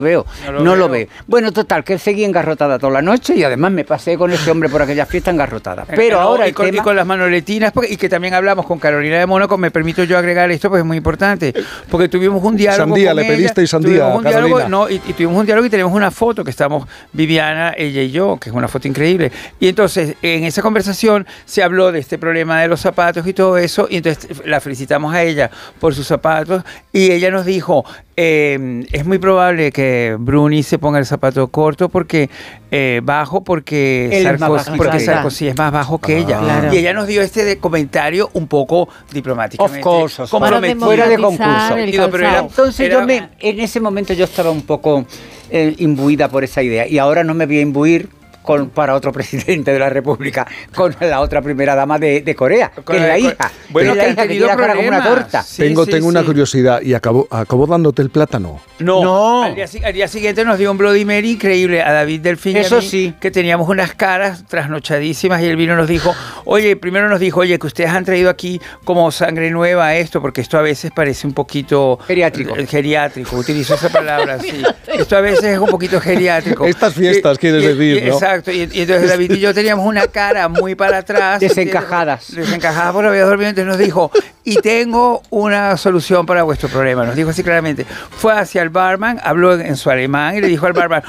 veo, no lo veo. Bueno, total, que seguí engarrotada toda la noche y además me pasé con ese hombre por aquella fiesta engarrotada. Pero ahora y con las manoletinas, y que también hablamos con Carolina de Mónaco, me permito yo agregar esto, pues es muy importante, porque tuvimos un diálogo sandía, con le ella, pedisteis sandía, tuvimos un diálogo, Carolina. y tuvimos un diálogo y tenemos una foto que estamos, Viviana, ella y yo, que es una foto increíble. Y entonces, en esa conversación se habló de este problema de los zapatos y todo eso, y entonces la felicitamos a ella por sus zapatos, y ella nos dijo, es muy probable que Bruni se ponga el zapato corto porque bajo, porque Sarkozy es más bajo que ella. Claro. Y ella nos dio este comentario un poco diplomáticamente. Of course, fuera de concurso. Entonces en ese momento yo estaba un poco imbuida por esa idea y ahora no me voy a imbuir para otro presidente de la República, con la otra primera dama de Corea, que es la hija. Bueno, que es la hija que tiene la cara como una torta. Tengo una curiosidad. ¿Y acabó dándote el plátano? No. Al día siguiente nos dio un Bloody Mary increíble a David Delfín. Eso sí. Que teníamos unas caras trasnochadísimas y él vino y nos dijo, primero nos dijo, que ustedes han traído aquí como sangre nueva esto, porque esto a veces parece un poquito... Geriátrico, utilizó esa palabra, sí. Esto a veces es un poquito geriátrico. Estas fiestas, quieres decir, ¿no? Exacto, y entonces David y yo teníamos una cara muy para atrás. Desencajadas porque había dormido, entonces nos dijo, y tengo una solución para vuestro problema, nos dijo así claramente. Fue hacia el barman, habló en su alemán y le dijo al barman,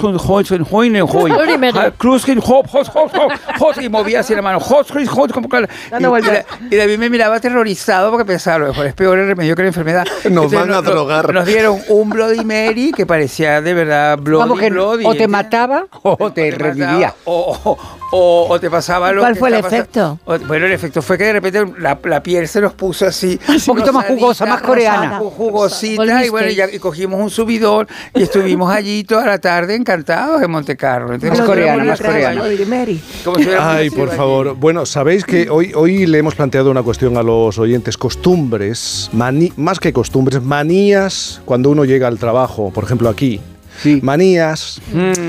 y movía así la mano, y David me miraba aterrorizado porque pensaba, lo mejor es peor el remedio que la enfermedad. Nos van a drogar. Nos dieron un Bloody Mary que parecía de verdad Bloody. O te mataba o te revivía. O te pasaba lo ¿Cuál que fue el estaba efecto? Bueno, el efecto fue que de repente la piel se nos puso así. Un poquito más jugosa, más coreana. Jugosita, y cogimos un subidón y estuvimos allí toda la tarde encantados en Montecarlo. Más coreana. Ay, por favor. Bueno, sabéis que hoy le hemos planteado una cuestión a los oyentes. Costumbres, más que costumbres, manías cuando uno llega al trabajo, por ejemplo aquí. Sí. Manías,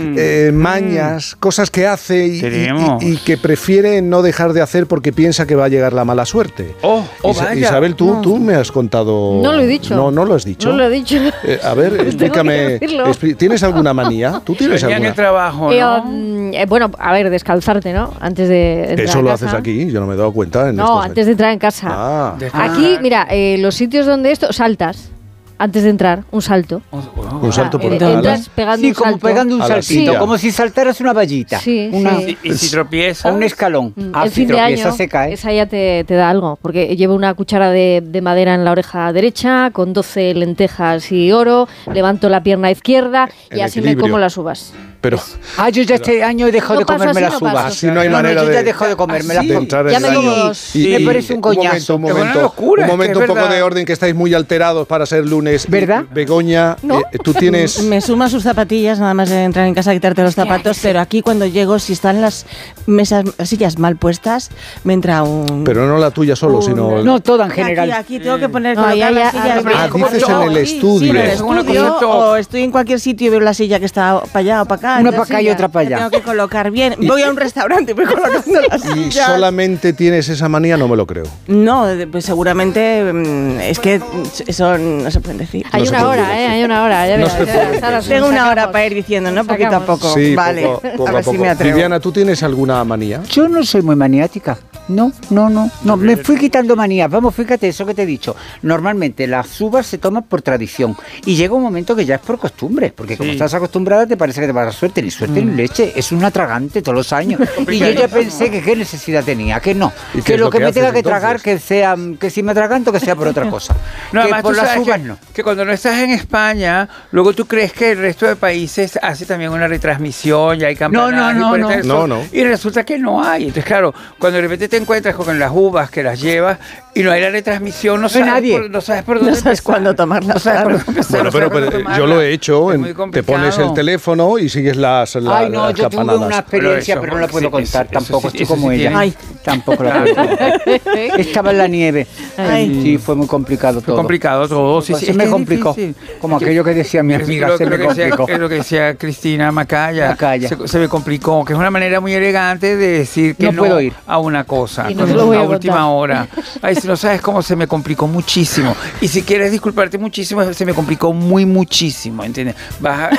mañas, cosas que hace y que prefiere no dejar de hacer porque piensa que va a llegar la mala suerte. Vaya. Isabel, tú me has contado... No lo he dicho. No lo has dicho. No lo he dicho. A ver, explícame. ¿Tienes alguna manía? ¿Tú tienes alguna? En el trabajo, ¿no? Bueno, a ver, descalzarte, ¿no? Antes de entrar Eso en lo casa. haces aquí, yo no me he dado cuenta. Antes de entrar en casa. Aquí, mira, los sitios donde saltas. Antes de entrar, un salto. Un salto por entras pegando un salto. Como pegando un saltito, como si saltaras una vallita. Sí. Y si tropiezas. O un escalón. El fin si de tropiezas año, se cae. esa ya te da algo, porque llevo una cuchara de madera en la oreja derecha, con 12 lentejas y oro, levanto la pierna izquierda y así me como las uvas. Pero yo ya este año he dejado de comerme las uvas. Así no hay manera yo ya he dejado de comerme las uvas. Ya me como dos. Me parece un coñazo. Un momento, un poco de orden, que estáis muy alterados para ser lunes. ¿Verdad? Begoña, tú tienes... Me suma sus zapatillas, nada más de entrar en casa, quitarte los zapatos, pero aquí cuando llego, si están las sillas mal puestas, me entra un... Pero no la tuya solo, sino... No, toda en general. Aquí tengo que poner... las sillas. Dices en el estudio. Sí, en el estudio, o estoy en cualquier sitio y veo la silla que está para allá o para acá. Una para acá y otra para allá. Tengo que colocar bien. Voy a un restaurante y voy colocando las sillas. ¿Y solamente tienes esa manía? No me lo creo. No, pues seguramente es que eso no se puede decir. Hay una hora. Tengo una hora para ir diciendo, ¿no? Poquito a poco. Sí, vale, poco a ver si me atrevo. Viviana, ¿tú tienes alguna manía? Yo no soy muy maniática. No, me fui quitando manías. Vamos, fíjate, eso que te he dicho. Normalmente las uvas se toman por tradición y llega un momento que ya es por costumbre, porque como estás acostumbrada te parece que te va a dar suerte, ni suerte ni leche, es un atragante todos los años. Y yo ya pensé que qué necesidad tenía, que no, que lo que me tenga que tragar, que si me atraganto, que sea por otra cosa. No, que además por las uvas no. Que cuando no estás en España, luego tú crees que el resto de países hace también una retransmisión, ya hay campanadas. No. Y resulta que no hay. Entonces, claro, cuando de repente te encuentras con las uvas que las llevas y no hay la retransmisión, no sabes por dónde empezar. Cuándo tomarlas. Bueno, pero yo lo he hecho. Te pones el teléfono y sigues las yo tuve campanadas. una experiencia, pero no la puedo contar tampoco. Estoy como ella. Tampoco la puedo contar. Estaba en la nieve. Sí, fue muy complicado todo. Fue complicado todo. Sí, se me complicó. Como aquello que decía mi amiga, se me complicó. Es lo que decía Cristina Macaya. Se me complicó, que es una manera muy elegante de decir que no puedo ir a una cosa. cosa, con la última hora. Ay, si no sabes cómo se me complicó muchísimo. Y si quieres disculparte muchísimo, se me complicó muchísimo, ¿entiendes?